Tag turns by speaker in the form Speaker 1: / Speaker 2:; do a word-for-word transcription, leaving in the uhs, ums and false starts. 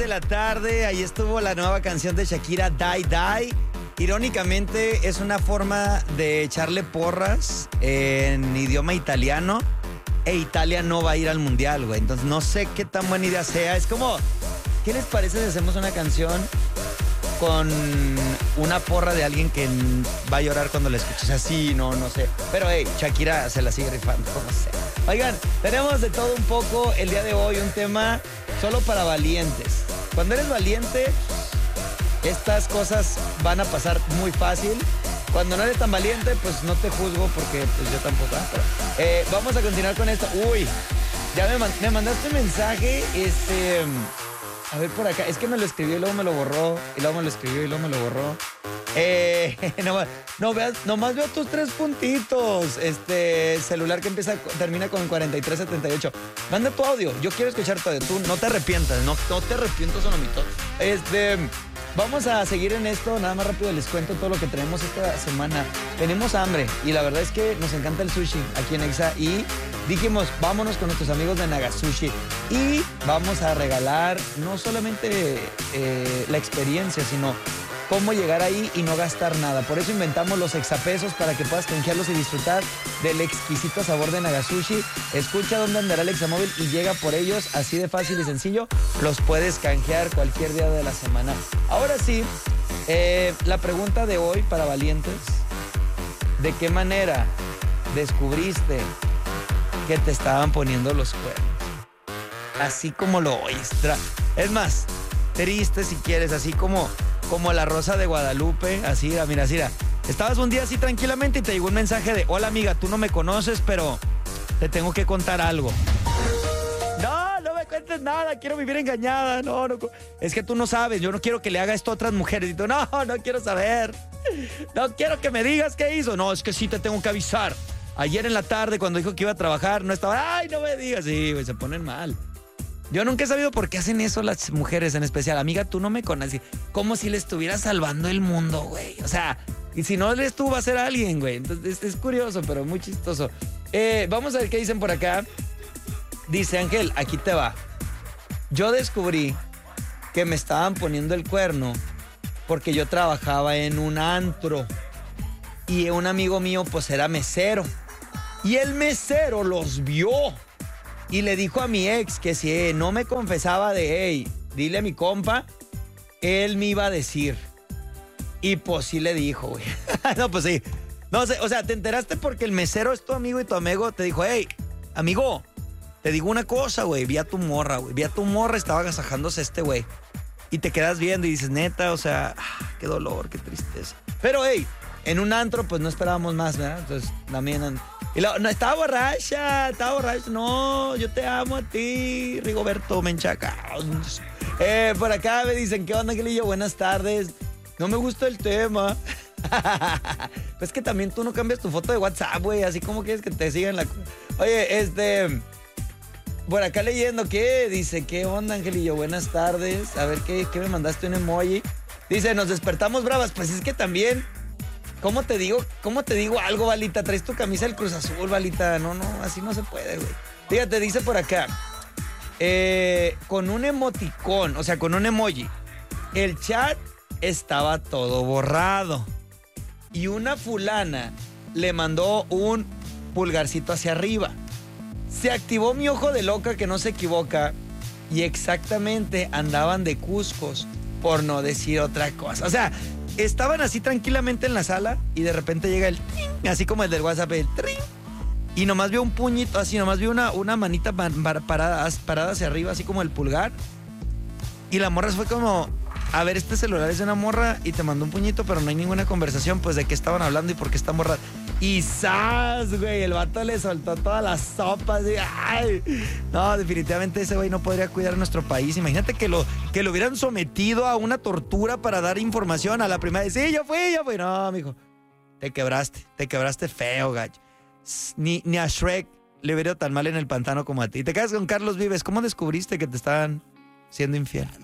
Speaker 1: de la tarde, ahí estuvo la nueva canción de Shakira, Die Die. Irónicamente es una forma de echarle porras en idioma italiano, e Italia no va a ir al mundial, güey. Entonces no sé qué tan buena idea sea. Es como, ¿qué les parece si hacemos una canción con una porra de alguien que va a llorar cuando la escuches? Así, no, no sé. Pero hey, Shakira se la sigue rifando, como sea. Oigan, tenemos de todo un poco el día de hoy, un tema solo para valientes. Cuando eres valiente, estas cosas van a pasar muy fácil. Cuando no eres tan valiente, pues no te juzgo porque pues yo tampoco. ¿eh? Pero, eh, vamos a continuar con esto. Uy, ya me, man- me mandaste un mensaje, este... A ver por acá, es que me lo escribió y luego me lo borró, y luego me lo escribió y luego me lo borró. Eh, no, no veas, nomás veo tus tres puntitos. Este celular que empieza, termina con cuarenta y tres setenta y ocho. Manda tu audio, yo quiero escuchar tu audio. Tú no te arrepientas, no, no te arrepientas, sonomito. Este, vamos a seguir en esto, nada más rápido les cuento todo lo que tenemos esta semana. Tenemos hambre y la verdad es que nos encanta el sushi aquí en Exa y dijimos, vámonos con nuestros amigos de Nagasushi y vamos a regalar no solamente eh, la experiencia, sino cómo llegar ahí y no gastar nada. Por eso inventamos los exapesos para que puedas canjearlos y disfrutar del exquisito sabor de Nagasushi. Escucha dónde andará el examóvil y llega por ellos, así de fácil y sencillo. Los puedes canjear cualquier día de la semana. Ahora sí, eh, la pregunta de hoy para valientes: ¿de qué manera descubriste que te estaban poniendo los cuernos? Así como lo oyes. Es más, triste si quieres, así como, como la Rosa de Guadalupe, así, mira, mira, mira. Estabas un día así tranquilamente y te llegó un mensaje de: hola amiga, tú no me conoces, pero te tengo que contar algo. No, no me cuentes nada, quiero vivir engañada. No, no, es que tú no sabes, yo no quiero que le haga esto a otras mujeres. Y tú, no, no quiero saber. No quiero que me digas qué hizo. No, es que sí te tengo que avisar. Ayer en la tarde, cuando dijo que iba a trabajar, no estaba. Ay, no me digas. Sí, güey, se ponen mal. Yo nunca he sabido por qué hacen eso las mujeres en especial. Amiga, tú no me conoces. Como si le estuvieras salvando el mundo, güey. O sea, y si no eres tú, va a ser alguien, güey. Entonces, es, es curioso, pero muy chistoso. Eh, vamos a ver qué dicen por acá. Dice Ángel, aquí te va. Yo descubrí que me estaban poniendo el cuerno porque yo trabajaba en un antro. Y un amigo mío, pues, era mesero. Y el mesero los vio. Y le dijo a mi ex que si no me confesaba de, hey, dile a mi compa, él me iba a decir. Y pues sí le dijo, güey. No, pues sí. No sé, o sea, te enteraste porque el mesero es tu amigo y tu amigo te dijo, hey, amigo, te digo una cosa, güey, vi a tu morra, güey. Vi a tu morra, estaba agasajándose este güey. Y te quedas viendo y dices, neta, o sea, qué dolor, qué tristeza. Pero, hey, en un antro, pues no esperábamos más, ¿verdad? Entonces, también... Y la, no, estaba borracha, estaba borracha. No, yo te amo a ti, Rigoberto Menchaca. Eh, por acá me dicen, ¿qué onda, Angelillo? Buenas tardes. No me gusta el tema. Pues que también tú no cambias tu foto de WhatsApp, güey. Así como quieres que te sigan la... Oye, este... Por acá leyendo, ¿qué? Dice, ¿qué onda, Angelillo? Buenas tardes. A ver, ¿qué, qué me mandaste un emoji? Dice, nos despertamos bravas. Pues es que también... ¿Cómo te digo? ¿Cómo te digo algo, Balita? Traes tu camisa del Cruz Azul, Balita. No, no, así no se puede, güey. Fíjate, dice por acá. Eh, con un emoticón, o sea, con un emoji. El chat estaba todo borrado. Y una fulana le mandó un pulgarcito hacia arriba. Se activó mi ojo de loca que no se equivoca. Y exactamente andaban de cuscos, por no decir otra cosa. O sea... Estaban así tranquilamente en la sala y de repente llega el tring, así como el del WhatsApp, el tring, y nomás vio un puñito, así nomás vio una, una manita parada, parada hacia arriba, así como el pulgar. Y la morra fue como, a ver, este celular es de una morra y te mandó un puñito, pero no hay ninguna conversación, pues de qué estaban hablando y por qué están borradas. Y ¡zas, güey! El vato le soltó todas las sopas. Y, ¡ay! No, definitivamente ese güey no podría cuidar a nuestro país. Imagínate que lo, que lo hubieran sometido a una tortura para dar información a la primera. Sí, yo fui, yo fui. No, mijo. Te quebraste, te quebraste feo, gacho. Ni, ni a Shrek le hubiera ido tan mal en el pantano como a ti. Te quedas con Carlos Vives. ¿Cómo descubriste que te estaban siendo infiel?